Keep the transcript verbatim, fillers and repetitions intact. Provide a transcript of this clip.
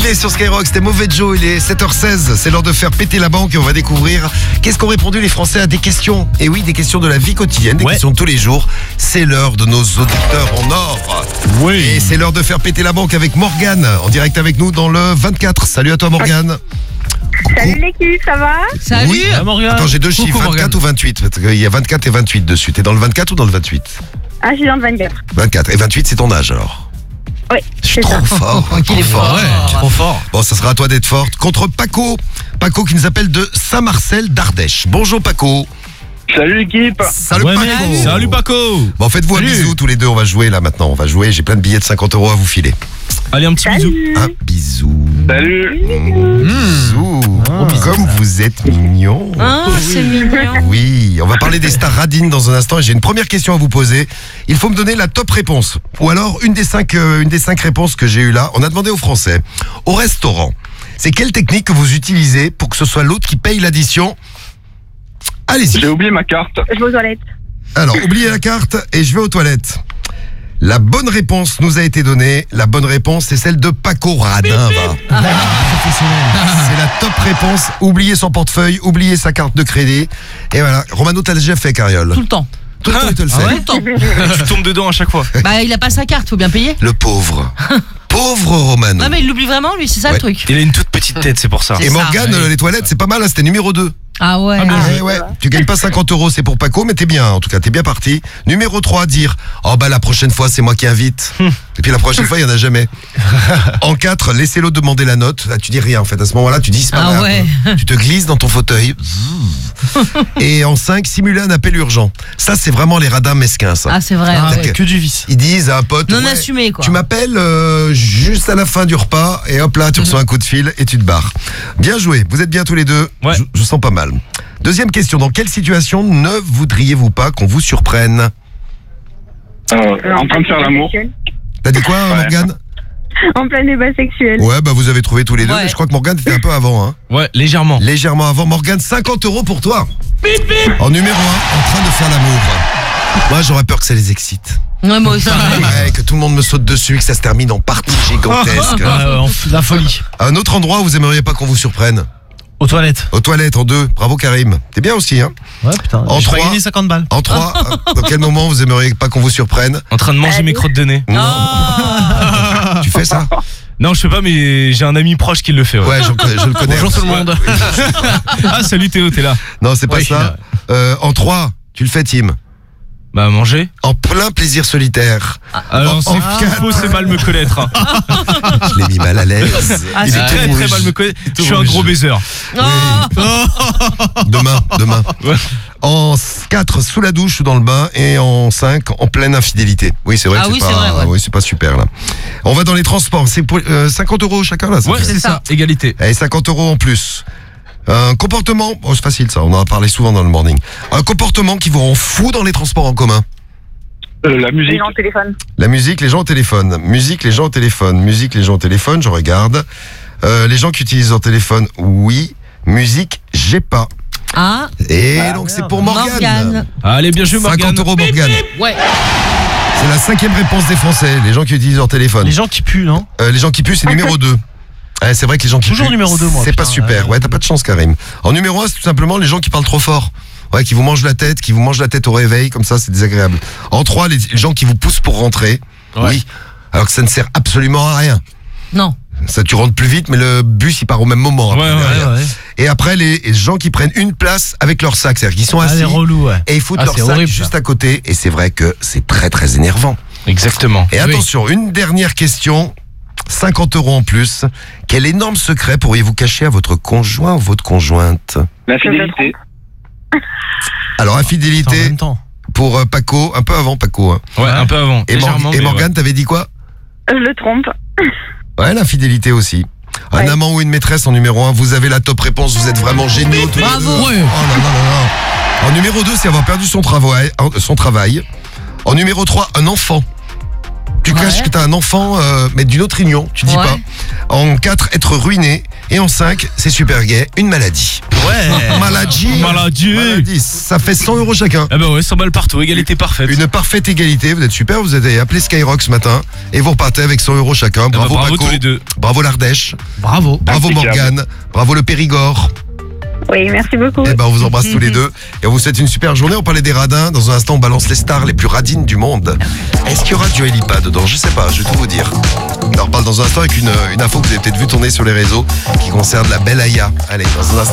Coldplay sur Skyrock, c'était Mauvais Joe, il est sept heures seize, c'est l'heure de faire péter la banque et on va découvrir qu'est-ce qu'ont répondu les Français à des questions. Et oui, des questions de la vie quotidienne, des ouais. questions de tous les jours. C'est l'heure de nos auditeurs en or. Oui. Et c'est l'heure de faire péter la banque avec Morgane, en direct avec nous dans le vingt-quatre. Salut à toi Morgane. Salut l'équipe, ça va? Salut Oui. Ah, Morgane. Attends, j'ai deux Coucou, chiffres, vingt-quatre Morgane. ou vingt-huit, parce qu'il y a vingt-quatre et vingt-huit dessus. T'es dans le vingt-quatre ou dans le vingt-huit? Ah, je suis dans le vingt-quatre. vingt-quatre. Et vingt-huit, c'est ton âge alors? Oui, Je suis c'est trop ça. fort. Qu'il trop est fort. Ouais, trop fort. Bon, ça sera à toi d'être forte. Contre Paco. Paco qui nous appelle de Saint-Marcel d'Ardèche. Bonjour Paco. Salut l'équipe. Salut Ouais, Paco. mec. Salut Paco. Bon, faites-vous un Salut. bisou tous les deux. On va jouer là maintenant. On va jouer. J'ai plein de billets de cinquante euros à vous filer. Allez, un petit bisou. Salut. Un bisou. Salut. Mmh, bisou. Ah. Comme vous êtes mignon. Ah, c'est mignon. Oui, on va parler des stars radines dans un instant et j'ai une première question à vous poser. Il faut me donner la top réponse. Ou alors une des cinq, euh, une des cinq réponses que j'ai eues là. On a demandé aux Français, au restaurant, c'est quelle technique que vous utilisez pour que ce soit l'autre qui paye l'addition? Allez-y. J'ai oublié ma carte. Je vais aux toilettes. Alors, oubliez la carte et je vais aux toilettes. La bonne réponse nous a été donnée. La bonne réponse, c'est celle de Paco Radin. va. C'est la top réponse. Oubliez son portefeuille, oubliez sa carte de crédit. Et voilà. Romano, t'as déjà fait, Cariole. Tout le temps. Tout le temps, il te le Ah fait. ouais Tout le temps. Tu tombes dedans à chaque fois. Bah, il a pas sa carte, faut bien payer. Le pauvre. Pauvre Romano. Non, mais il l'oublie vraiment, lui, c'est ça Ouais. le truc. Il a une toute petite tête, c'est pour ça. C'est Et ça. Morgane, euh, les toilettes, c'est pas mal, hein, c'était numéro deux. Ah ouais. Ah, bien Ah. joué. Eh ouais, tu gagnes pas cinquante euros, c'est pour Paco, mais t'es bien, en tout cas, t'es bien parti. Numéro trois, dire, oh bah la prochaine fois, c'est moi qui invite. Et puis la prochaine fois, il y en a jamais. En quatre, laissez l'autre demander la note. Là, tu dis rien, en fait. À ce moment-là, tu dis, c'est pas Ah grave. ouais. Tu te glisses dans ton fauteuil. Et en cinq, simuler un appel urgent. Ça, c'est vraiment les radins mesquins, ça. Ah, c'est vrai. Ah, ouais. ouais. Que du vice. Ils disent à un pote, Non ouais, assumé, quoi. tu m'appelles euh, juste à la fin du repas et hop là, tu reçois un coup de fil et tu te barres. Bien joué, vous êtes bien tous les deux. Ouais. Je, je sens pas mal. Deuxième question, dans quelle situation ne voudriez-vous pas qu'on vous surprenne? Euh, en train de faire l'amour. T'as dit quoi, Morgane? En plein débat sexuel. Ouais, bah vous avez trouvé tous les deux, Ouais. mais je crois que Morgane était un peu avant. Hein. Ouais, légèrement. Légèrement avant. Morgane, cinquante euros pour toi. En numéro un, en train de faire l'amour. Moi, j'aurais peur que ça les excite. Ouais, moi aussi. Ouais, que tout le monde me saute dessus, que ça se termine en partie gigantesque. Euh, en f- la folie. À un autre endroit où vous aimeriez pas qu'on vous surprenne? Aux toilettes. Aux toilettes, en deux. Bravo Karim. T'es bien aussi, hein? Ouais, putain. En J'ai pas trois. gagné cinquante balles. En trois, euh, dans quel moment vous aimeriez pas qu'on vous surprenne? En train de manger Allez. mes crottes de nez. Ah. Tu fais ça? Non, je fais pas, mais j'ai un ami proche qui le fait. Ouais. Ouais, je, je le connais. Bonjour tout le monde. Ah, salut Théo, t'es là. Non, c'est pas Oui, ça. Euh, en trois, tu le fais, Tim. Bah, manger. En plein plaisir solitaire. Alors, en c'est quatre. faux, c'est mal me connaître. hein. Je l'ai mis mal à l'aise. Ah, Il c'est est très rouge. très mal me connaître. Je suis un rouge. gros baiser. Ah. Demain, demain. Ouais. En quatre, sous la douche ou dans le bain. Et en cinq, en pleine infidélité. Oui, c'est vrai Ah que oui, c'est c'est pas, vrai, ouais. oui, c'est pas super, là. On va dans les transports. C'est pour, euh, cinquante euros chacun, là. Ça Ouais, fait. c'est ça. ça. Égalité. Allez, cinquante euros en plus. Un comportement, oh, c'est facile ça, on en a parlé souvent dans le morning. Un comportement qui vous rend fou dans les transports en commun. Euh, la musique. Les gens au téléphone. La musique, les gens au téléphone. Musique, les gens au téléphone. Musique, les gens au téléphone, je regarde. Euh, les gens qui utilisent leur téléphone, oui. Musique, j'ai pas. Ah. Et donc c'est pour Morgane. Morgane. Allez, bien joué, Morgane. cinquante euros Morgane. Ouais. C'est la cinquième réponse des Français, les gens qui utilisent leur téléphone. Les gens qui puent, non? Euh, les gens qui puent, c'est numéro deux. Ouais, c'est vrai que les gens qui Toujours puent, numéro deux, moi, c'est putain, pas super. ouais. Ouais, t'as pas de chance, Karim. En numéro un, c'est tout simplement les gens qui parlent trop fort. Ouais, qui vous mangent la tête, qui vous mangent la tête au réveil, comme ça, c'est désagréable. En trois, les les gens qui vous poussent pour rentrer. Ouais. Oui. Alors que ça ne sert absolument à rien. Non. Ça, tu rentres plus vite, mais le bus, il part au même moment. Ouais, après, ouais, derrière. ouais. Et après, les, les gens qui prennent une place avec leur sac, c'est-à-dire qu'ils sont Ah, assis les relous, ouais. et ils foutent Ah, leur c'est sac horrible, juste ça. à côté. Et c'est vrai que c'est très, très énervant. Exactement. Et attention, une dernière question, cinquante euros en plus. Quel énorme secret pourriez-vous cacher à votre conjoint ou votre conjointe? La fidélité. Alors, En infidélité même temps. pour euh, Paco, un peu avant Paco. Hein. Ouais, un peu avant. Et, Mor- Légèrement, et mais Morgane, t'avais dit quoi? Je le trompe. Ouais, l'infidélité aussi. Un Ouais. amant ou une maîtresse en numéro un, vous avez la top réponse, vous êtes vraiment géniaux tous les Bravo. deux. Ouais. Oh là là là là. En numéro deux, c'est avoir perdu son travail. Son travail. En numéro trois, un enfant. Tu Ouais. caches que t'as un enfant, euh, mais d'une autre union, tu dis Ouais. pas. En quatre, être ruiné. Et en cinq, c'est super gay, une maladie. Ouais. Maladie. Maladie. Maladie. Ça fait cent euros chacun. Ah bah ouais, cent balles partout, égalité parfaite. Une parfaite égalité, vous êtes super, vous avez appelé Skyrock ce matin et vous repartez avec cent euros chacun. Ah bah, Bravo, bravo Paco, tous les deux. bravo l'Ardèche, Bravo. bravo Impeccable. Morgane, bravo le Périgord. Oui, merci beaucoup. Eh ben on vous embrasse tous les deux et on vous souhaite une super journée. On parlait des radins, dans un instant on balance les stars les plus radines du monde. Est-ce qu'il y aura Dua Lipa dedans? Je sais pas, je vais tout vous dire. On en reparle dans un instant avec une, une info que vous avez peut-être vu tourner sur les réseaux qui concerne la belle Aya. Allez, dans un instant.